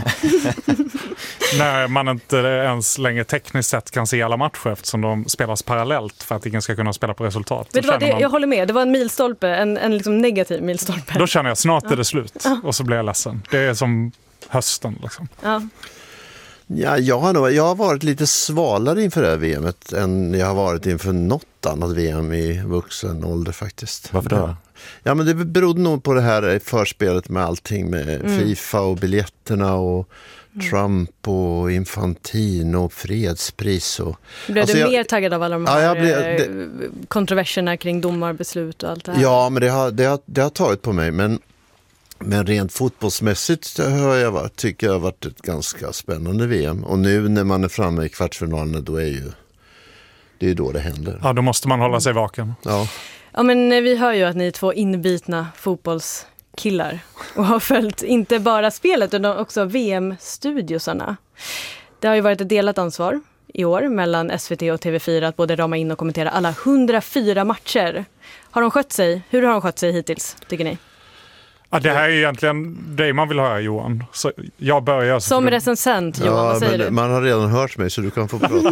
När man inte ens längre tekniskt sett kan se alla matcher eftersom de spelas parallellt för att ingen ska kunna spela på resultat. Vet du vad, det, man... Jag håller med, det var en milstolpe, en, en liksom negativ milstolpe. Då känner jag snart ja. är det slut och så blir jag ledsen. Det är som hösten liksom. Ja. Ja, jag, har nog, jag har varit lite svalare inför det här V M:et än jag har varit inför något annat V M i vuxen ålder faktiskt. Varför då? Ja, men det berodde nog på det här förspelet med allting med mm. FIFA och biljetterna och mm. Trump och Infantino och fredspris. Och, blev alltså du jag, mer taggad av alla de här ja, blev, det, kontroverserna kring domarbeslut och allt det här? Ja, men det har, det har, det har tagit på mig, men Men rent fotbollsmässigt har jag varit, tycker jag har varit ett ganska spännande V M. Och nu när man är framme i kvartsfinalen, då är ju det är ju då det händer. Ja, då måste man hålla sig vaken. Ja. Ja, men vi hör ju att ni är två inbitna fotbollskillar och har följt inte bara spelet utan också V M-studiosarna. Det har ju varit ett delat ansvar i år mellan S V T och T V fyra att både rama in och kommentera alla hundrafyra matcher. Har de skött sig? Hur har de skött sig hittills, tycker ni? Ja, det här är egentligen det man vill höra, Johan. Så jag börjar... Som du... recensent, Johan, ja, vad säger men du? Man har redan hört mig så du kan få prata.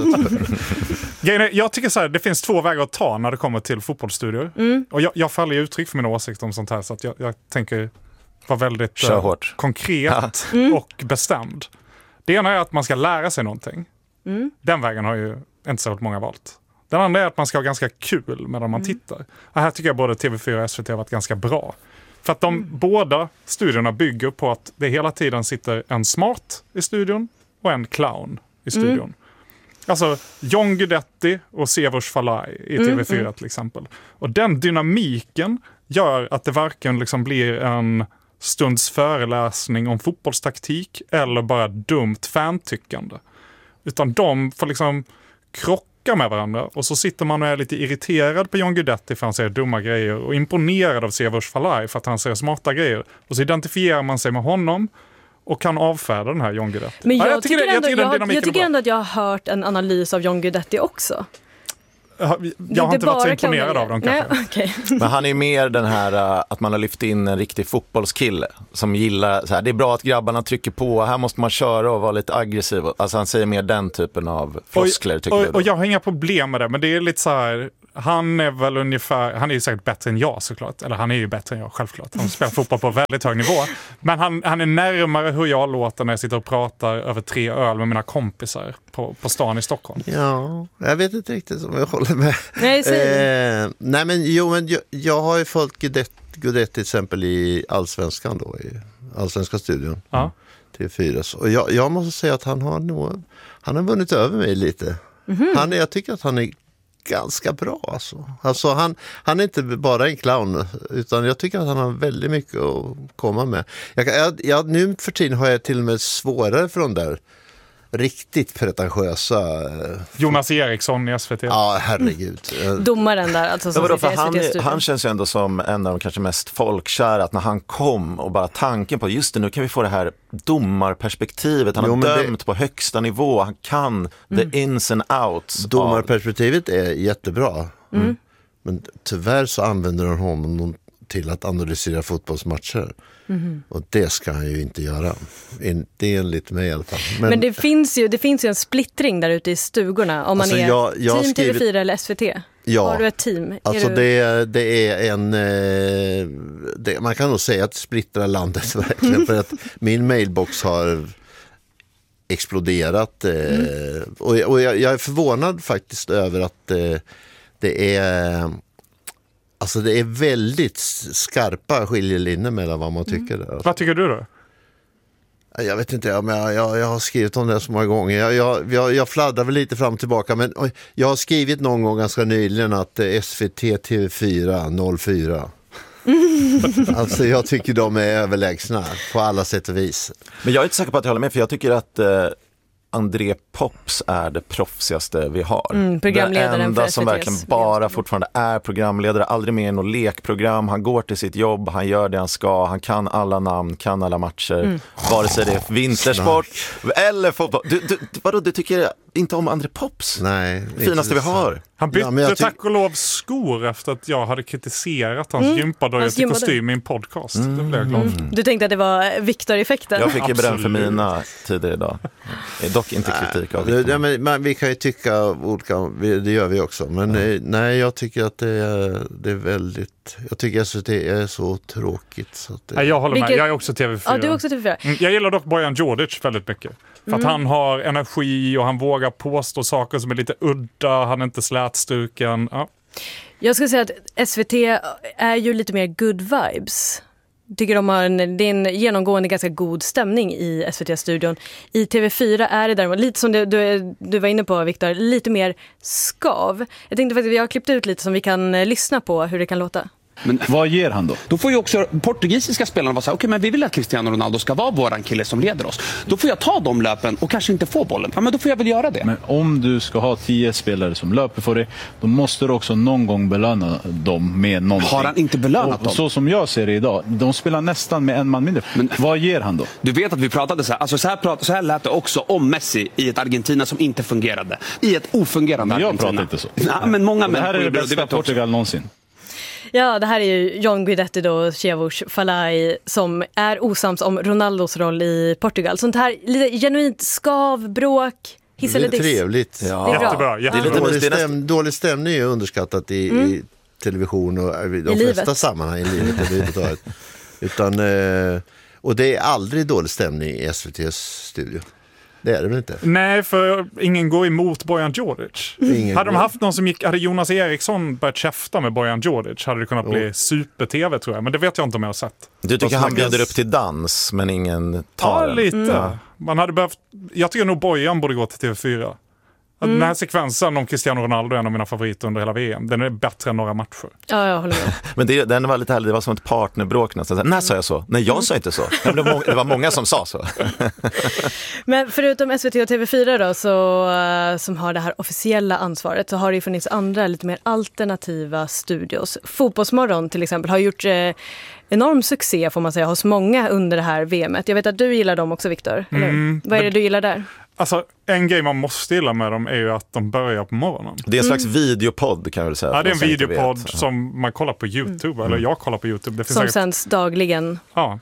Jag tycker så här, det finns två vägar att ta när det kommer till fotbollsstudior. Mm. Och jag, jag faller i uttryck för mina åsikter om sånt här så att jag, jag tänker vara väldigt uh, konkret mm. och bestämd. Det ena är att man ska lära sig någonting. Mm. Den vägen har ju inte så många valt. Den andra är att man ska ha ganska kul medan man mm. tittar. Och här tycker jag både T V fyra och S V T har varit ganska bra. För att de mm. båda studierna bygger på att det hela tiden sitter en smart i studion och en clown i studion. Mm. Alltså John Guidetti och Siavash Falai i T V fyra mm. till exempel. Och den dynamiken gör att det varken liksom blir en stunds föreläsning om fotbollstaktik eller bara dumt fantyckande. Utan de får liksom krocka med varandra och så sitter man och är lite irriterad på John Guidetti för att han säger dumma grejer och imponerad av Siavash Falai för att han säger smarta grejer. Och så identifierar man sig med honom och kan avfärda den här John Guidetti. Men jag, ja, jag tycker, tycker, ändå, jag, jag, jag tycker ändå att jag har hört en analys av John Guidetti också. Jag, jag har inte varit så imponerad av dem kanske. Nej, okay. Men han är mer den här uh, att man har lyft in en riktig fotbollskille som gillar så här, det är bra att grabbarna trycker på, här måste man köra och vara lite aggressiv. Alltså han säger mer den typen av floskler tycker och, du. Och jag har inga problem med det, men det är lite så här, han är väl ungefär, han är ju säkert bättre än jag såklart, eller han är ju bättre än jag självklart, han spelar fotboll på väldigt hög nivå, men han, han är närmare hur jag låter när jag sitter och pratar över tre öl med mina kompisar på, på stan i Stockholm. Ja, jag vet inte riktigt om jag håller med. Nej, eh, nej men jo, men jag, jag har ju följt Guidetti till exempel i Allsvenskan då, i Allsvenska studion. Ja. T V fyra. Och jag, jag måste säga att han har nog, han har vunnit över mig lite. Mm-hmm. Han, jag tycker att han är ganska bra alltså. Alltså han, han är inte bara en clown utan jag tycker att han har väldigt mycket att komma med. Jag, jag, jag, nu för tiden har jag till och med svårare för de där riktigt pretentiösa Jonas Eriksson i S V T. Ja, herregud. Mm. Domaren där alltså som ja, för han, han känns ju ändå som en av de kanske mest folkkära, att när han kom och bara tanken på just det, nu kan vi få det här domarperspektivet. Han jo, har dömt det... på högsta nivå. Han kan mm. the ins and outs. Domarperspektivet är jättebra. Mm. Men tyvärr så använder de honom till att analysera fotbollsmatcher. Mm. Och det ska han ju inte göra. Det är enligt mig i alla fall. Men, Men det, finns ju, det finns ju en splittring där ute i stugorna. Om man alltså är jag, jag team skrivit... T V fyra eller S V T. Ja, har du ett team? Alltså är du... det, det är en... Det, man kan nog säga att det splittrar landet verkligen. För att min mailbox har exploderat. Mm. Och, och jag, jag är förvånad faktiskt över att det är... Alltså det är väldigt skarpa skiljelinjer mellan vad man tycker. Mm. Vad tycker du då? Jag vet inte, men jag, jag, jag har skrivit om det så många gånger. Jag, jag, jag, jag fladdrar väl lite fram och tillbaka, men oj, jag har skrivit någon gång ganska nyligen att eh, S V T T V fyra noll fyra. Alltså jag tycker de är överlägsna på alla sätt och vis. Men jag är inte säker på att jag håller med, för jag tycker att eh, André Pops är det proffsigaste vi har. Mm, programledaren det enda för som verkligen bara fortfarande är programledare, aldrig med i något lekprogram. Han går till sitt jobb, han gör det han ska, han kan alla namn, kan alla matcher, mm. vare sig det är vintersport eller fotboll. Du, du, vadå, du tycker inte om André Pops? Nej. Finaste vi har. Han bytte ja, ty- tack och lov skor efter att jag hade kritiserat hans mm. gympadojor till kostym i en podcast. Mm. Det blev jag glad. Mm. Du tänkte att det var Victor-effekten? Jag fick ju beröm för mina tider idag. Dock inte kritik av det. Ja, men, man, vi kan ju tycka olika, det gör vi också. Men mm. nej, jag tycker att det är, det är väldigt, jag tycker att det är så tråkigt. Så att det... Nej, jag håller med, Vilket... jag är också T V fyra. Ja, du är också T V fyra. Mm, jag gillar dock Bojan Djordjic väldigt mycket. För att mm. han har energi och han vågar påstå saker som är lite udda, han är inte slätstuken. Ja. Jag skulle säga att S V T är ju lite mer good vibes. Tycker de har en, det är en genomgående ganska god stämning i S V T-studion. I T V fyra är det däremot, lite som du, du, du var inne på, Victor, lite mer skav. Jag tänkte faktiskt att vi har klippt ut lite som vi kan lyssna på hur det kan låta. Men vad ger han då? Då får ju också portugisiska spelarna vara så här, okej, okay, men vi vill att Cristiano Ronaldo ska vara våran kille som leder oss. Då får jag ta de löpen och kanske inte få bollen. Ja, men då får jag väl göra det. Men om du ska ha tio spelare som löper för dig, då måste du också någon gång belöna dem med någonting. Har han inte belönat och, dem? Så som jag ser det idag, de spelar nästan med en man mindre. Men vad ger han då? Du vet att vi pratade så här, alltså så här, prat, så här lät det också om Messi i ett Argentina som inte fungerade. I ett ofungerande men jag Argentina. Jag pratar inte så. Ja, men många det här är det bästa Portugal någonsin. Ja, det här är ju John Guidetti då, Chevos Falai, som är osams om Ronaldos roll i Portugal. Sånt här lite genuint skav, bråk, hiss eller diss. Det är trevligt. Ja. Det är jättebra. Ja. Det är lite dålig, stäm, dålig stämning är underskattat i, mm. i television och i de I flesta livet. sammanhang i livet överhuvudtaget. Utan, och det är aldrig dålig stämning i S V T:s studio. Det är det väl inte? Nej, för ingen går emot Bojan Djordjic. Ingen hade de går. haft någon som gick, hade Jonas Eriksson börjat käfta med Bojan Djordjic hade det kunnat bli oh. super-tv, tror jag. Men det vet jag inte om jag har sett. Du tycker han bjuder upp till dans, men ingen tar Ja, den. lite. Mm. Man hade behövt, jag tycker nog Bojan borde gå till T V fyra. Mm. Den här sekvensen om Cristiano Ronaldo är en av mina favoriter under hela V M. Den är bättre än några matcher. Ja, jag håller med. Men det, den var lite härlig, det var som ett partnerbråk nästan. Nej, sa jag så? Nej, jag sa inte så. Det var många, det var många som sa så. Men förutom S V T och T V fyra då, så, som har det här officiella ansvaret, så har det ju funnits andra lite mer alternativa studios. Fotbollsmorgon till exempel har gjort eh, enorm succé, får man säga, hos många under det här V M-et. Jag vet att du gillar dem också, Victor. Eller? Mm, Vad är det du gillar där? Alltså, en grej man måste gilla med dem är ju att de börjar på morgonen. Det är en slags mm. videopodd, kan jag väl säga. Ja, det är en videopodd som man kollar på YouTube, mm. eller jag kollar på YouTube. Det finns som säkert... sänds dagligen. Ja,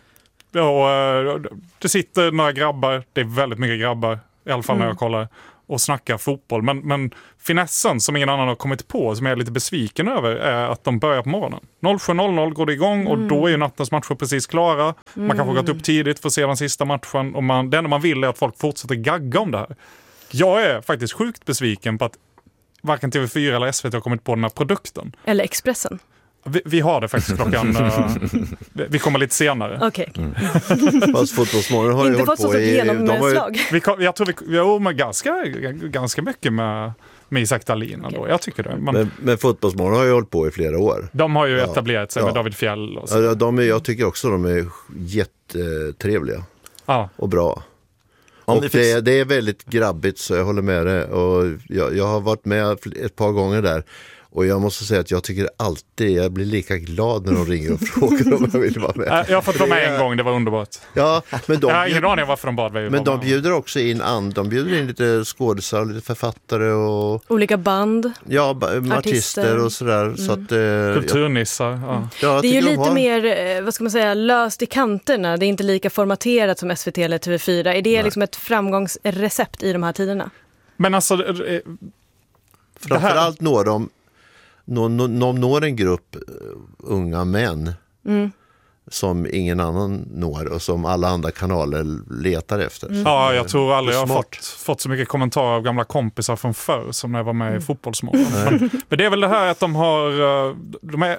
och, det sitter några grabbar, det är väldigt mycket grabbar, i alla fall mm. när jag kollar, och snackar fotboll. Men, men finessen som ingen annan har kommit på, som jag är lite besviken över, är att de börjar på morgonen. sju noll noll går det igång och mm. då är ju nattens matcher precis klara. Mm. Man kanske har gått upp tidigt för att se den sista matchen. Och man, det enda man vill är att folk fortsätter gagga om det här. Jag är faktiskt sjukt besviken på att varken T V fyra eller S V T har kommit på den här produkten. Eller Expressen. Vi, vi har det faktiskt klockan... uh, vi kommer lite senare. Okej. Okay. Mm. Fast Fotbollsmorgon har ju hållit på i... Genomslag. Vi, jag tror vi... Jo, men ganska, ganska mycket med... med Isak Dahlin ändå. Jag tycker det. Man, men, men Fotbollsmorgon har ju hållit på i flera år. De har ju ja. etablerat sig ja. med David Fjäll. Och så. Ja, de är, jag tycker också de är jättetrevliga ja. och bra. Om och det, finns... det är väldigt grabbigt, så jag håller med det. Och jag, jag har varit med ett par gånger där. Och jag måste säga att jag tycker alltid, jag blir lika glad när de ringer och frågar om jag vill vara med. Jag har fått vara med en gång, det var underbart. Ja, men de, jag har ingen aning varför de bad mig. Men de bjuder också in and, de bjuder in lite skådespelare, lite författare och... Olika band. Ja, artister, artister och sådär. Mm. Så att, eh, kulturnissar. Ja. Ja, det är ju lite har... mer, vad ska man säga, löst i kanterna. Det är inte lika formaterat som S V T eller T V fyra. Är det Nej. liksom ett framgångsrecept i de här tiderna? Men alltså... Eh, Framförallt når de De når en grupp unga män mm. som ingen annan når och som alla andra kanaler letar efter. Mm. Ja, jag tror aldrig jag har fått, fått så mycket kommentarer av gamla kompisar från förr som när jag var med mm. i Fotbollsmorgon. Men, men det är väl det här att de har, de är,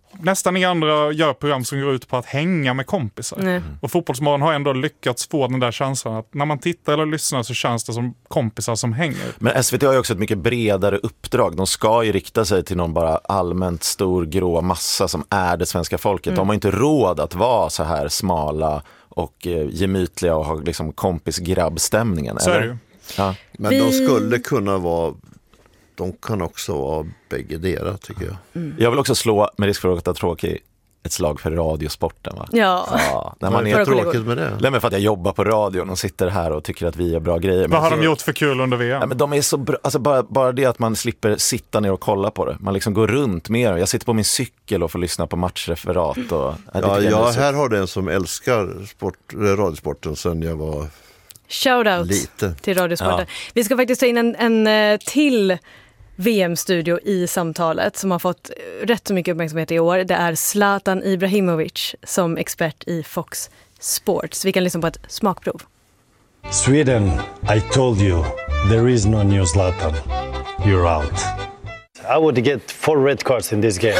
nästan inga andra gör program som går ut på att hänga med kompisar. Mm. Och Fotbollsmorgon har ändå lyckats få den där känslan att när man tittar eller lyssnar så känns det som kompisar som hänger. Men S V T har ju också ett mycket bredare uppdrag. De ska ju rikta sig till någon bara allmänt stor grå massa som är det svenska folket. Mm. De har inte råd att vara så här smala och eh, gemytliga och ha liksom kompis-grabbstämningen. Så är det ju. Ja. Men Vi... de skulle kunna vara... De kan också vara bägge delar, tycker jag. Mm. Jag vill också slå, med risk för att vara tråkig, ett slag för radiosporten. Va? Ja. ja när man är tråkigt med det. Nej, men för att jag jobbar på radion och sitter här och tycker att vi är bra grejer. Vad har så... de gjort för kul under V M? Ja, men de är så bra. Alltså bara, bara det att man slipper sitta ner och kolla på det. Man liksom går runt med det. Jag sitter på min cykel och får lyssna på matchreferat. Och... Ja, ja här har du en som älskar sport, radiosporten sedan jag var Shoutout lite. till radiosporten. Ja. Vi ska faktiskt ta in en, en till V M-studio i samtalet som har fått rätt så mycket uppmärksamhet i år. Det är Zlatan Ibrahimovic som expert i Fox Sports. Vi kan lyssna på ett smakprov. Sweden, I told you, there is no new Zlatan. You're out. I would get four red cards in this game.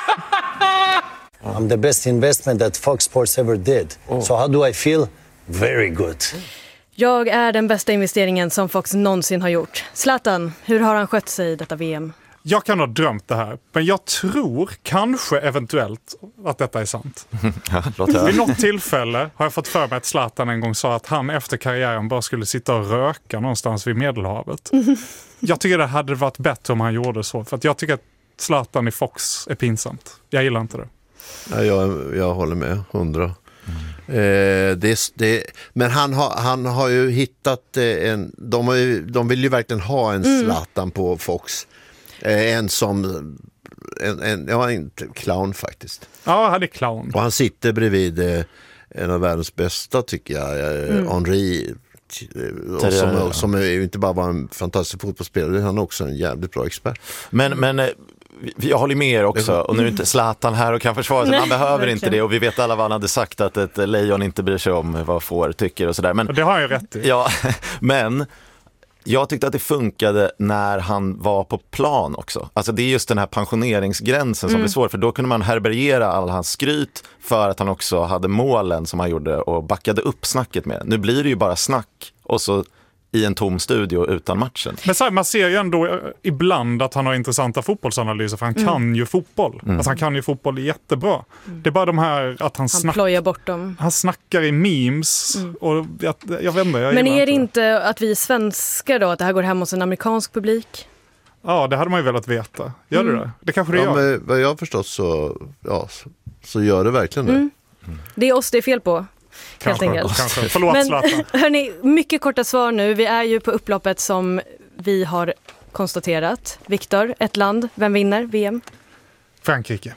I'm the best investment that Fox Sports ever did. Oh. So how do I feel? Very good. Jag är den bästa investeringen som Fox någonsin har gjort. Zlatan, hur har han skött sig i detta V M? Jag kan ha drömt det här, men jag tror kanske eventuellt att detta är sant. Ja, vid något tillfälle har jag fått för mig att Zlatan en gång sa att han efter karriären bara skulle sitta och röka någonstans vid Medelhavet. Jag tycker det hade varit bättre om han gjorde så, för att jag tycker att Zlatan i Fox är pinsamt. Jag gillar inte det. Ja, jag, jag håller med, hundra. Eh, det, det, men han har, han har ju hittat eh, en, de, har ju, de vill ju verkligen ha en Zlatan mm. på Fox, eh, en som en, en, ja, en clown faktiskt. Ja, han är clown. Och han sitter bredvid eh, en av världens bästa, tycker jag, eh, mm. Henri, och som, som är inte bara var en fantastisk fotbollsspelare, han är också en jävligt bra expert. Men, men jag håller med er också, och nu är inte Zlatan här och kan försvara sig, man behöver inte det, och vi vet alla vad han hade sagt, att ett lejon inte bryr sig om vad får tycker och sådär. Men och det har jag rätt i. Ja, men jag tyckte att det funkade när han var på plan också. Alltså det är just den här pensioneringsgränsen som mm. blir svår, för då kunde man härbärgera all hans skryt för att han också hade målen som han gjorde och backade upp snacket med. Nu blir det ju bara snack och så i en tom studio utan matchen. Men så här, man ser ju ändå ibland att han har intressanta fotbollsanalyser, för han mm. kan ju fotboll. Mm. Alltså han kan ju fotboll jättebra. Mm. Det är bara de här att han, han snack... plojar bort dem. Han snackar i memes mm. och jag, jag vet inte. Jag Men är det inte att vi svenskar då, att det här går hem hos en amerikansk publik? Ja, det hade man ju velat veta. Gör mm. det det? Det kanske det ja, gör. Men vad jag har förstått så, ja, så, så gör det verkligen det. Mm. Mm. Det är oss det är fel på. Kanske, kanske. Förlåt, men, Zlatan. Hörni, mycket korta svar nu. Vi är ju på upploppet som vi har konstaterat. Viktor, ett land. Vem vinner V M? Frankrike.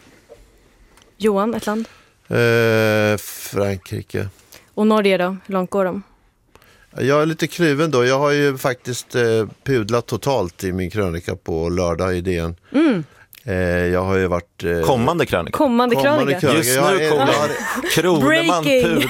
Johan, ett land? Eh, Frankrike. Och Norge då? Hur långt går de? Jag är lite kluven då. Jag har ju faktiskt eh, pudlat totalt i min krönika på lördag i D N. Mm. Eh, jag har ju varit... Eh, kommande krönika. Kommande krönika. Just nu kommer Kroneman pudla